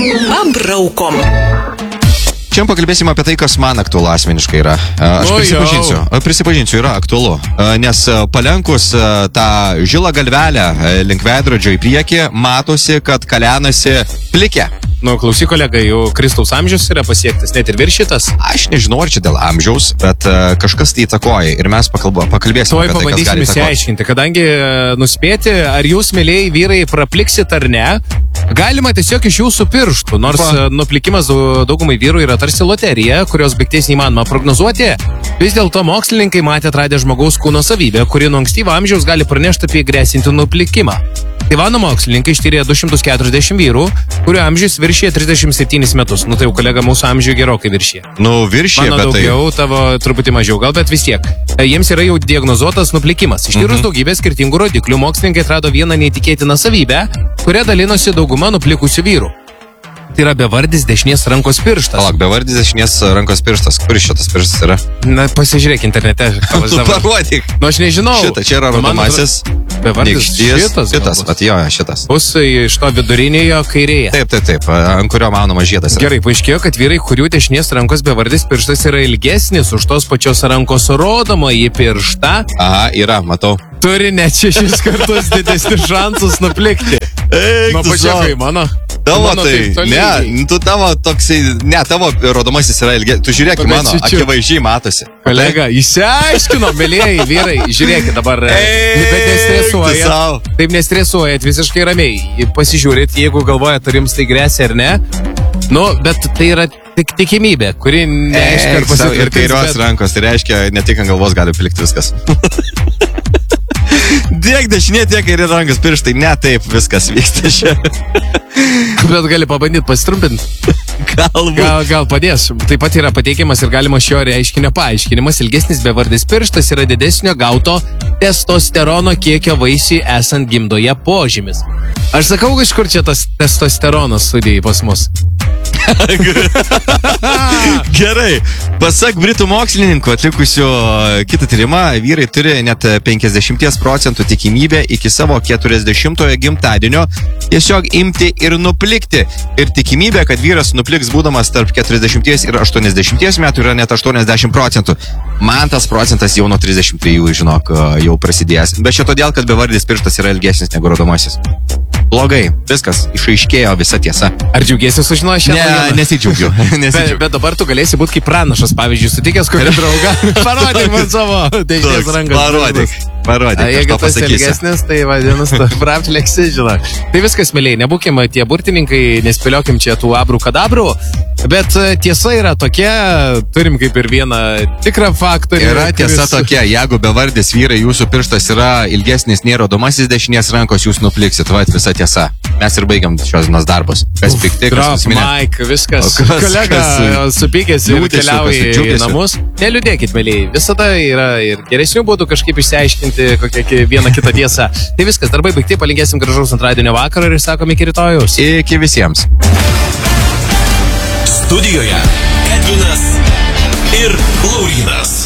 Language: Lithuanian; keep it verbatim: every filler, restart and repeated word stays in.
Pabraukom. Šiandien pakalbėsime apie tai, kas man aktualu asmeniškai yra. Aš prisipažinsiu, prisipažinsiu, yra aktualu, nes palenkus tą žilą galvelę link veidrodžio į priekį, matosi, kad kalenasi plikė. Nu, klausyk, kolega, jau Kristaus amžius yra pasiektas, net ir viršytas. Aš nežinau, ar čia dėl amžiaus, bet uh, kažkas tai įtakoja ir mes pakalba, pakalbėsime Tuoj apie tai, kas gali pabandysim įtakoti. įsiaiškinti, kadangi nuspėti, ar jūs, mėlėjai vyrai, prapliksit ar ne, galima tiesiog iš jūsų pirštų, nors Va. nuplikimas daugumai vyrų yra tarsi loterija, kurios baigties neįmanoma prognozuoti. Vis dėlto mokslininkai matė atradę žmogaus kūno savybę, kuri nuo ankstyvo amžiaus gali pranešti apie grėsintį nuplikimą. Taivano mokslininkai ištyrė du šimtus keturiasdešimt vyrų, kurių amžius viršė trisdešimt septynis metus. Nu tai jau kolega mūsų amžių gerokai viršė. Nu viršė, Mano bet daugiau, tai... tavo truputį mažiau, gal bet vis tiek. Jiems yra jau diagnozuotas nuplikimas. Ištyrus mhm. daugybę skirtingų rodiklių, mokslininkai atrado vieną neįtikėtiną savybę, kuria dalinosi dauguma nuplikusių vyrų. Tai yra bevardis dešinės rankos pirštas. Palauk, bevardis dešinės rankos pirštas. Kuris šitas pirštas yra? Na, pasižiūrėk internete. Tu parodyk. Nu, aš nežinau. Šitą, čia yra rodomasis. Bevardis šitas. Šitas, vat jo, šitas. Bus iš to vidurinėjo kairėje. Taip, taip, taip, ant kurio mano žiedas yra. Gerai, paaiškėjo, kad vyrai, kurių dešinės rankos bevardis pirštas yra ilgesnis už tos pačios rankos rodomąjį pirštą. Aha, yra, matau. Turi net šešis kartus didesnius šansus nuplikti. Eik, nu, pačiakai, mano. Tavo mano tai, ne, tu tavo toksai, ne, tavo rodomasis yra ilgiai, tu žiūrėk į mano, akivaizdžiai matosi. Kolega, įsiaiškino, mėlėjai vyrai, žiūrėkit dabar, Eik, bet nestresuojat, taip nestresuojat, visiškai ramiai, pasižiūrėt, jeigu galvojat, ar jums tai grėsia ar ne, nu, bet tai yra tik tikimybė, kuri neaiškia ar pasitvirtins. Ir kairios bet... rankos, tai reiškia, ne tik ant galvos gali plikti viskas. Tiek dešinė, tiek kairė rankos pirštai, ne taip viskas vyksta čia. Bet gali pabandyti pasitrumpinti. Galbūt. Gal, gal padės. Taip pat yra pateikiamas ir galima šio reiškinio paaiškinimas. Ilgesnis bevardis pirštas yra didesnio gauto testosterono kiekio vaisiui esant gimdoje požymis. Aš sakau, iš kur čia tas testosteronas studijai pas mus? Gerai, pasak britų mokslininkų atlikusių kitą tyrimą, vyrai turi net penkiasdešimt procentų tikimybę iki savo keturiasdešimtojo gimtadienio tiesiog imti ir nuplikti. Ir tikimybė, kad vyras nupliks būdamas tarp keturiasdešimt ir aštuoniasdešimt metų yra net aštuoniasdešimt procentų. Man tas procentas jau nuo trisdešimt trijų, žinok, jau prasidėjęs. Bet čia todėl, kad bevardis pirštas yra ilgesnis negu rodomasis. Blogai, viskas, išaiškėjo visa tiesa. Ar džiaugiesi sužinoję šią naujieną? Ne, nesidžiaugiu. bet, bet dabar tu galėsi būti kaip pranašas, pavyzdžiui, sutikęs kokį draugą. Parodyk man savo dešinės rankos. Parodyk, parodyk. A, jeigu tas ilgesnis, tai vadinasi, tu pravleksi, žinai. Tai viskas, mėliai, nebūkim tie burtininkai, nespėliokim čia tų abrų kadabrų. Bet tiesa yra tokia, turim kaip ir vieną tikrą faktą. Yra tiesa kuris... tokia, jeigu bevardis vyrai, jūsų pirštas yra ilgesnis nei rodomasis dešinės rankos, jūs nupliksit, va, visa tiesa. Mes ir baigiam šios dienos darbus. Kas pikti, kas nusiminė. Mike, viskas. Kas, kolega kas, supykęs ir keliauja į namus. Neliūdėkit, mėlyje. Visada yra ir geresnių būdų kažkaip išsiaiškinti kokią vieną kitą tiesą. Tai viskas, darbai baigti, palinkėsim gražaus antradienio vakarą ir sakom iki rytojaus. Iki visiems. Studijoje Edvinas ir Laurynas.